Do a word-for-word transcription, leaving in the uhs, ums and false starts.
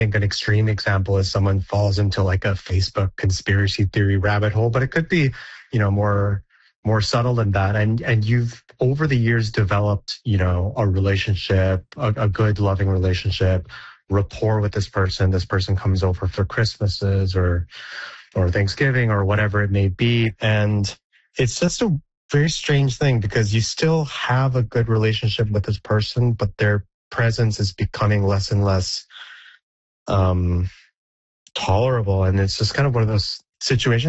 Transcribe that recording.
think an extreme example is someone falls into like a Facebook conspiracy theory rabbit hole, but it could be, you know, more more subtle than that. And and you've over the years developed, you know, a relationship, a, a good loving relationship, rapport with this person. This person comes over for Christmases or or Thanksgiving or whatever it may be. And it's just a very strange thing because you still have a good relationship with this person, but their presence is becoming less and less um, tolerable. And it's just kind of one of those situations